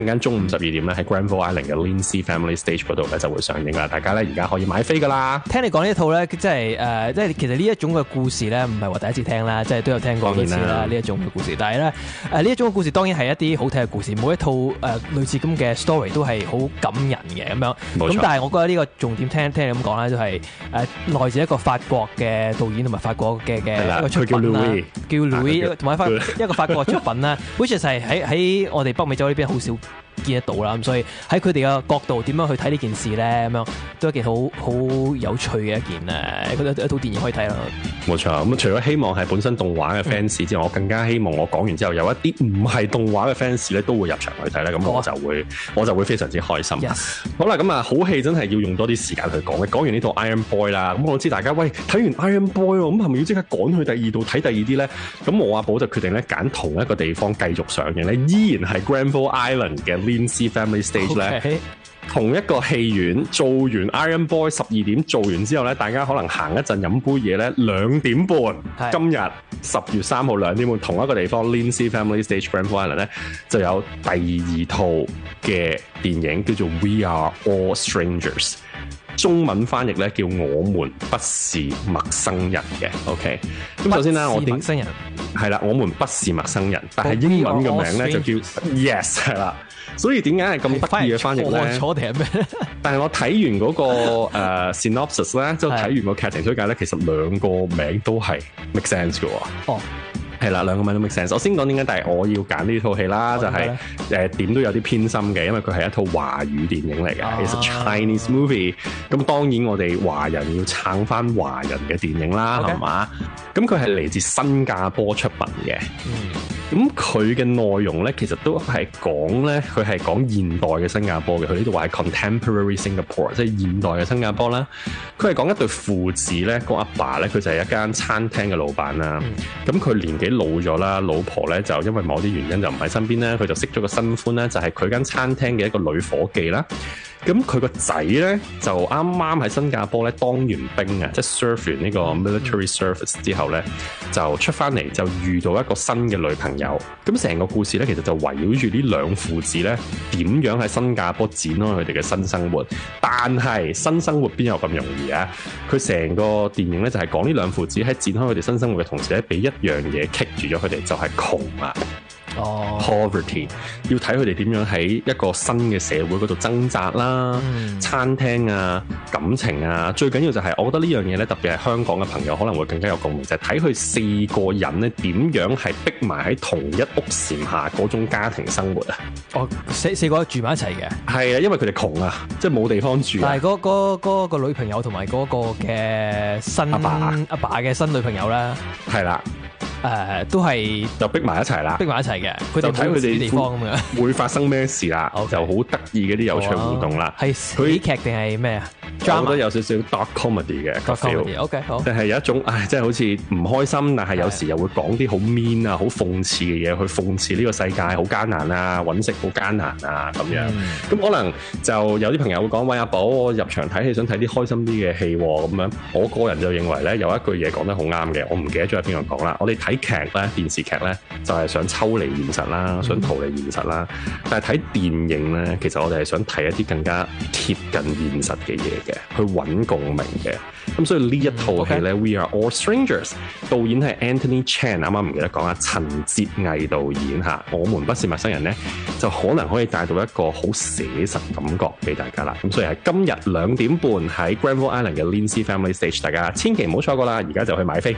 間中午12點咧喺 Granville Island 嘅 Lindsay Family Stage 嗰度咧就會上映啦，大家咧而家可以買飛噶啦。 聽你講呢一套咧，即係其實呢一種嘅故事咧，唔係話第一次聽啦，即係都有聽過幾次啦呢一種嘅故事。但係咧呢一種嘅故事當然係一啲好睇嘅故事，每一套類似咁嘅 story 都係好感人嘅咁樣。咁但係我覺得呢個重點聽你咁講啦，就係來自一個法國嘅導演同埋法國嘅一個出品啦，叫 Louis 同埋一個法國出品啦，which 係喺我哋北美洲呢邊好少見得到啦，咁所以喺佢哋嘅角度點樣去睇呢件事咧，咁樣都係一件好有趣嘅一套電影可以睇啦。 冇錯，咁除咗希望係本身動畫嘅 fans 之外，我更加希望我講完之後有一啲唔係動畫嘅 fans 咧都會入場去睇咧，咁我就會非常之開心。 Yes. 好啦，咁啊好戲真係要用多啲時間去講嘅。講完呢套 Iron Boy 啦，咁我知大家喂睇完 Iron Boy 喎，咁係咪要即刻趕去第二度睇第二啲咧？咁我阿寶就決定咧揀同一個地方繼續上映咧，依然係 Granville Island 嘅 Lindsay Family Stage 咧。 Okay. 同一個戲院做完 Iron Boy 12點做完之後咧，大家可能行一陣飲杯嘢咧，2點半，今日10月3號2點半，同一個地方 Lindsay Family Stage Granville Island 咧就有第二套嘅電影叫做 We Are All Strangers， 中文翻譯咧叫我們不是陌生人嘅。OK， 咁首先咧我點陌生人係啦，我們不是陌生人，但係英文嘅名咧就叫 Yes 係啦。所以點解係咁得意嘅翻譯咧？ 錯定係咩？ 但係我睇完嗰個synopsis 咧，即係睇完個劇情推介咧，其實兩個名都係 make sense 嘅喎。哦，係啦，兩個名都 make sense。我先講點解，但係我要揀呢套戲啦，就係點都有啲偏心嘅，因為佢係一套華語電影嚟嘅，It's a Chinese movie。咁當然我哋華人要撐翻華人嘅電影啦，係嘛？咁佢係嚟自新加坡出品嘅。咁佢嘅內容咧，其實都係講咧，佢係講現代嘅新加坡嘅。佢呢度話係 contemporary Singapore， 即係現代嘅新加坡啦。佢係講一對父子咧，個阿爸咧，佢就係一間餐廳嘅老闆啦。咁佢年紀老咗啦，老婆咧就因為某啲原因就唔喺身邊咧，佢就識咗個新歡咧，就係佢間餐廳嘅一個女伙計啦。咁佢個仔咧就啱啱喺新加坡咧當完兵啊，即係 serve 完呢個 military service 之後咧，就出翻嚟就遇到一個新嘅女朋友。咁成個故事咧，其實就圍繞住呢兩父子咧點樣喺新加坡展開佢哋嘅新生活。但係新生活邊有咁容易啊？佢成個電影咧就係講呢兩父子喺展開佢哋新生活嘅同時咧，俾一樣嘢棘住咗佢哋，就係窮啊！Poverty， 要睇佢哋點樣喺一個新嘅社會嗰度掙扎啦，餐廳啊、感情啊，最緊要就係我覺得呢樣嘢咧，特別係香港嘅朋友可能會更加有共鳴，就係睇佢四個人咧點樣係逼埋喺同一屋檐下嗰種家庭生活啊！ 四個住埋一齊嘅，係啊，因為佢哋窮啊，即係冇地方住。 但係嗰個女朋友同埋嗰個嘅新阿爸嘅新女朋友咧， 係啦。 都係就逼埋一齊啦， 逼埋一齊嘅，佢哋睇佢哋地方咁樣， 會發生咩事啦？就好得意嘅啲有趣互動啦。 係喜劇定係咩啊？ 我覺得有少少 dark comedy 嘅 feel。OK， 好。 但係有一種即係好似唔開心，但係有時又會講啲好 mean 啊、好諷刺嘅嘢，去諷刺呢個世界好艱難啊、揾食好艱難啊咁樣。咁可能就有啲朋友會講：喂，阿寶，我入場睇戲想睇啲開心啲嘅戲喎。咁樣，我個人就認為咧，有一句嘢講得好啱嘅，我唔記得咗係邊個講啦。我哋睇劇咧，電視劇咧，就係想抽離現實啦，想逃離現實啦。但係睇電影咧，其實我哋係想睇一啲更加貼近現實嘅嘢嘅，去揾共鳴嘅。咁所以呢一套戲咧，We Are All Strangers， 導演係 Anthony Chan， 啱啱唔記得講啊，陳哲藝導演嚇，我們不是陌生人咧，就可能可以帶到一個好寫實感覺俾大家啦。咁所以係今日2點半喺 Granville Island 嘅 Lindsay Family Stage， 大家千祈唔好錯過啦！而家就去買飛。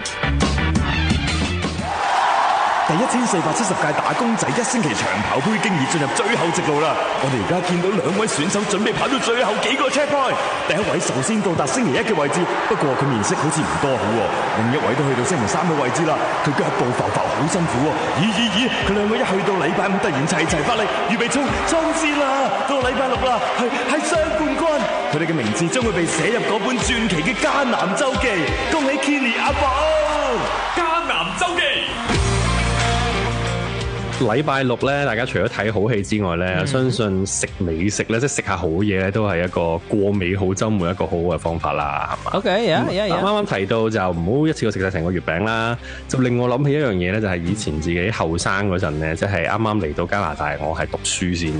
第1470屆打工仔1星期長跑杯經已進入最後直路啦！我哋而家見到2位選手準備跑到最後幾個 checkpoint。第一位首先到達星期1嘅位置，不過佢面色好似唔多好喎。另一位都去到星期3嘅位置啦，佢腳步浮浮好辛苦喎。咦！佢兩個一去到禮拜5突然齊發力，預備衝線啦！到禮拜6啦，係雙冠軍，佢哋嘅名字將會被寫入嗰本傳奇嘅迦南周記。恭喜 Kenny 阿寶！迦南周記。 禮拜六咧，大家除咗睇好戲之外咧，相信食美食咧，即係食下好嘢咧，都係一個過美好週末一個好好嘅方法啦，係嘛 ？OK， 啱啱提到就唔好一次過食晒成個月餅啦，就令我諗起一樣嘢咧，就係以前自己後生嗰陣咧，即係啱啱嚟到加拿大，我係讀書先。